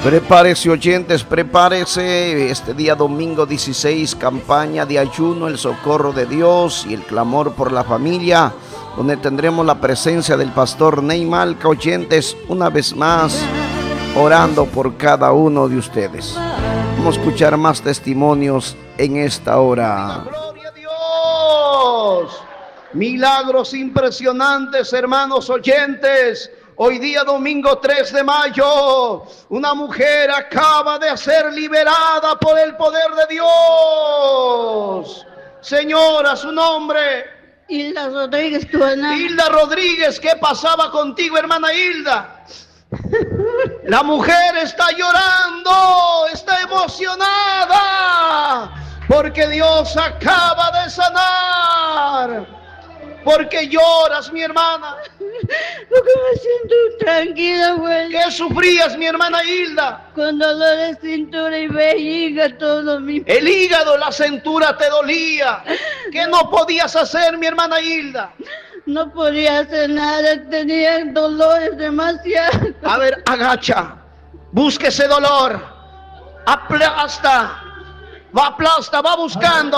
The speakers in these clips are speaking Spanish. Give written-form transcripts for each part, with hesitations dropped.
Prepárese, oyentes, prepárese. Este día domingo 16, campaña de ayuno, el socorro de Dios y el clamor por la familia, donde tendremos la presencia del pastor Ney Malca, oyentes, una vez más, orando por cada uno de ustedes. Vamos a escuchar más testimonios en esta hora. ¡Gloria a Dios! Milagros impresionantes, hermanos oyentes. Hoy día domingo 3 de mayo, una mujer acaba de ser liberada por el poder de Dios. Señora, su nombre. Hilda Rodríguez, tu hermana. Hilda Rodríguez, ¿qué pasaba contigo, hermana Hilda? La mujer está llorando, está emocionada, porque Dios acaba de sanar. ¿Por qué lloras, mi hermana? Porque me siento tranquila, abuela. ¿Qué sufrías, mi hermana Hilda? Con dolor de cintura y vejiga, todo mi... El hígado, la cintura te dolía. ¿Qué no podías hacer, mi hermana Hilda? No podía hacer nada, tenía dolores demasiados. A ver, agacha, busque ese dolor, aplasta, va buscando,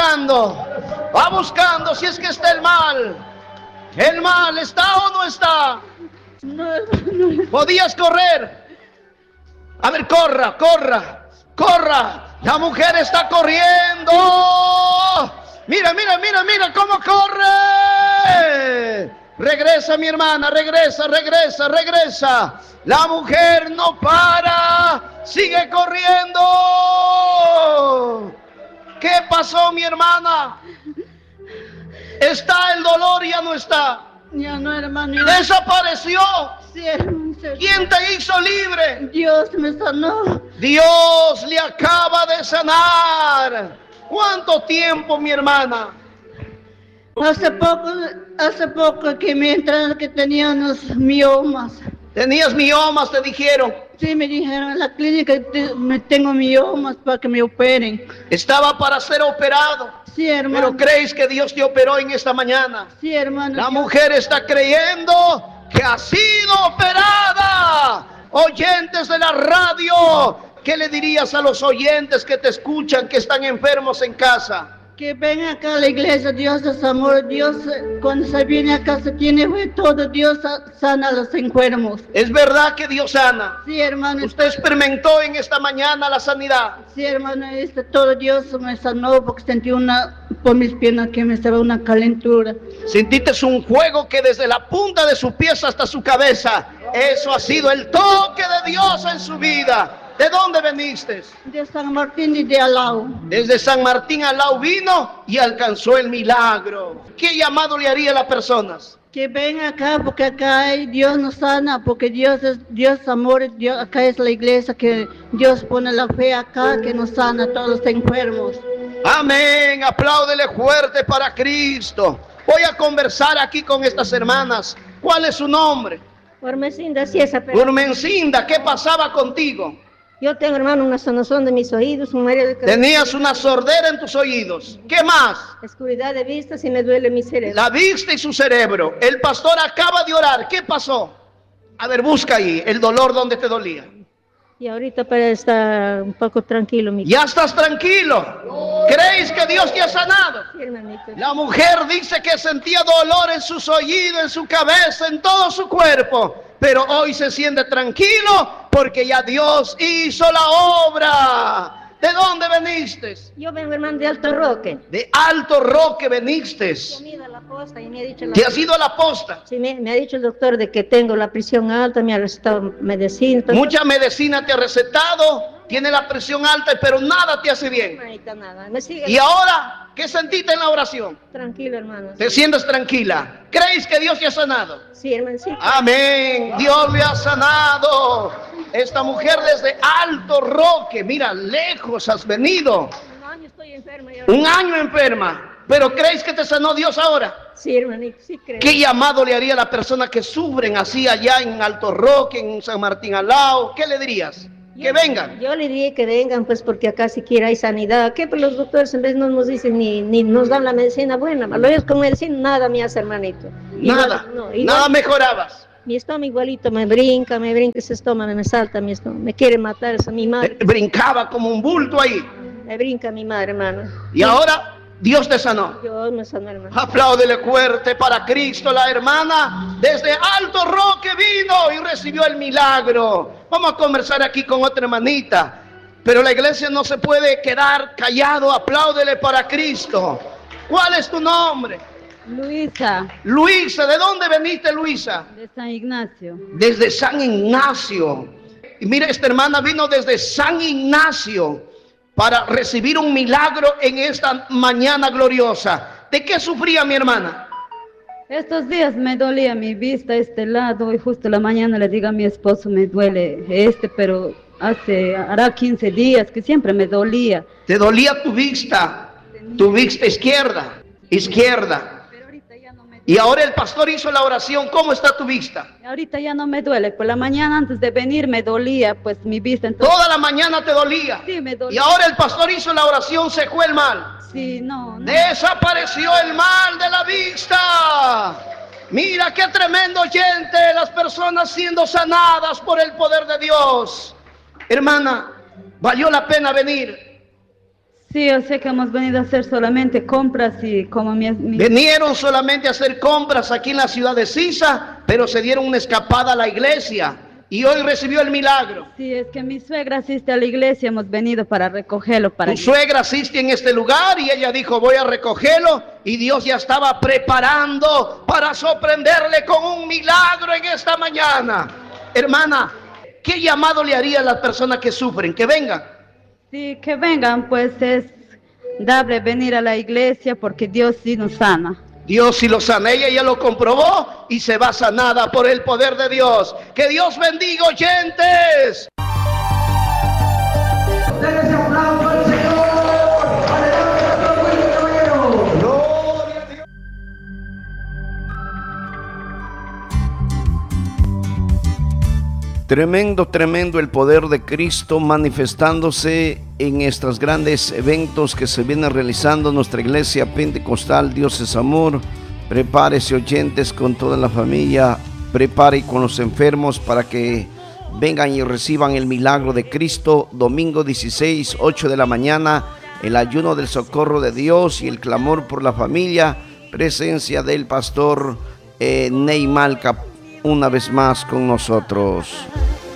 si es que está el mal. ¿El mal está o no está? No. ¿Podías correr? A ver, corra. La mujer está corriendo. Mira cómo corre. Regresa, mi hermana, regresa. La mujer no para, sigue corriendo. ¿Qué pasó, mi hermana? ¿Está el dolor? Ya no está. Ya no, hermano. ¿Desapareció? Sí, hermano. ¿Quién te hizo libre? Dios me sanó. Dios le acaba de sanar. ¿Cuánto tiempo, mi hermana? Hace poco que me entraron que tenía unos miomas. ¿Tenías miomas, te dijeron? Sí, me dijeron en la clínica que tengo miomas para que me operen. Estaba para ser operado. Sí, hermano. ¿Pero crees que Dios te operó en esta mañana? Sí, hermano. La mujer está creyendo que ha sido operada. Oyentes de la radio, ¿qué le dirías a los oyentes que te escuchan, que están enfermos en casa? Que ven acá a la iglesia, Dios es amor, Dios cuando se viene acá se tiene fe todo, Dios sana a los enfermos. ¿Es verdad que Dios sana? Sí, hermano. ¿Usted experimentó en esta mañana la sanidad? Sí, hermano, todo Dios me sanó porque sentí por mis piernas que me estaba una calentura. Sentiste un fuego que desde la punta de su pies hasta su cabeza, eso ha sido el toque de Dios en su vida. ¿De dónde veniste? De San Martín y de Alao. Desde San Martín Alao vino y alcanzó el milagro. ¿Qué llamado le haría a las personas? Que ven acá porque acá Dios nos sana, porque Dios es amor, Dios, acá es la iglesia que Dios pone la fe acá, que nos sana a todos los enfermos. Amén, apláudele fuerte para Cristo. Voy a conversar aquí con estas hermanas. ¿Cuál es su nombre? Urmencinda, sí, esa persona. Urmencinda, ¿qué pasaba contigo? Yo tengo, hermano, una sonazón de mis oídos, un mareo de cabeza. Tenías una sordera en tus oídos. ¿Qué más? Oscuridad de vista, si me duele mi cerebro. La vista y su cerebro. El pastor acaba de orar. ¿Qué pasó? A ver, busca ahí el dolor donde te dolía. Y ahorita para estar un poco tranquilo, mi... ¿Ya estás tranquilo? ¿Creéis que Dios te ha sanado? Sí, hermanito. La mujer dice que sentía dolor en sus oídos, en su cabeza, en todo su cuerpo. Pero hoy se siente tranquilo porque ya Dios hizo la obra. ¿De dónde veniste? Yo vengo, hermano, de Alto Roque. De Alto Roque veniste. Yo me he ido a la posta y me ha dicho... ¿Te has ido a la posta? Sí, me ha dicho el doctor de que tengo la presión alta, me ha recetado medicina. Mucha medicina te ha recetado, tiene la presión alta, pero nada te hace bien. Hermanita, nada. Me sigue... ¿Y ahora qué sentiste en la oración? Tranquilo, hermano. ¿Te sientes tranquila? ¿Crees que Dios te ha sanado? Sí, hermano, sí. Amén, Dios le ha sanado. Esta mujer desde Alto Roque, mira, lejos has venido. Un año estoy enferma. Un año enferma. ¿Pero crees que te sanó Dios ahora? Sí, hermanito, sí creo. ¿Qué llamado le haría a las personas que sufren así allá en Alto Roque, en San Martín Alao? ¿Qué le dirías? Que vengan. Yo le diría que vengan, pues, porque acá siquiera hay sanidad. ¿Qué? Pues los doctores en vez no nos dicen ni nos dan la medicina buena. Lo es con medicina, nada me hace, hermanito. Nada, Igual, no, nada mejorabas. Mi estómago igualito me brinca ese estómago, me salta mi estómago, me quiere matar, esa mi madre. Brincaba como un bulto ahí. Me brinca mi madre, hermano. Y ahora Dios te sanó. Dios me sanó, hermano. Apláudele fuerte para Cristo. La hermana desde Alto Roque vino y recibió el milagro. Vamos a conversar aquí con otra hermanita. Pero la iglesia no se puede quedar callado. Apláudele para Cristo. ¿Cuál es tu nombre? Luisa, Luisa. ¿De dónde veniste, Luisa? de San Ignacio. Desde San Ignacio. Y mira, esta hermana vino desde San Ignacio para recibir un milagro en esta mañana gloriosa. ¿De qué sufría mi hermana? Estos días me dolía mi vista este lado y justo la mañana le digo a mi esposo, me duele pero hará 15 días que siempre me dolía. ¿Te dolía tu vista? Tu vista izquierda. Pero ahorita ya no me duele. Y ahora el pastor hizo la oración. ¿Cómo está tu vista? Ahorita ya no me duele. Por la mañana antes de venir me dolía pues mi vista. Entonces, Toda la mañana te dolía. sí, me dolía. Y ahora el pastor hizo la oración, se fue el mal. Sí, no. Desapareció el mal de la vista. Mira qué tremendo oyente, las personas siendo sanadas por el poder de Dios. Hermana, valió la pena venir. Sí, yo sé que hemos venido a hacer solamente compras y como Vinieron solamente a hacer compras aquí en la ciudad de Sisa, pero se dieron una escapada a la iglesia y hoy recibió el milagro. Sí, es que mi suegra asiste a la iglesia, hemos venido para recogerlo. Tu suegra asiste en este lugar y ella dijo, voy a recogerlo, y Dios ya estaba preparando para sorprenderle con un milagro en esta mañana. Hermana, ¿qué llamado le haría a las personas que sufren? Que vengan. Sí, que vengan, pues es dable venir a la iglesia porque Dios sí nos sana. Dios sí lo sana, ella ya lo comprobó y se va sanada por el poder de Dios. Que Dios bendiga, oyentes. Denle ese aplauso al Señor. Aleluya, caballero. Gloria a Dios. Tremendo el poder de Cristo manifestándose en estos grandes eventos que se vienen realizando en nuestra iglesia pentecostal. Dios es amor. Prepárese, oyentes, con toda la familia. Prepare con los enfermos para que vengan y reciban el milagro de Cristo. Domingo 16, 8 de la mañana, el ayuno del socorro de Dios y el clamor por la familia. Presencia del pastor Ney Malca una vez más con nosotros.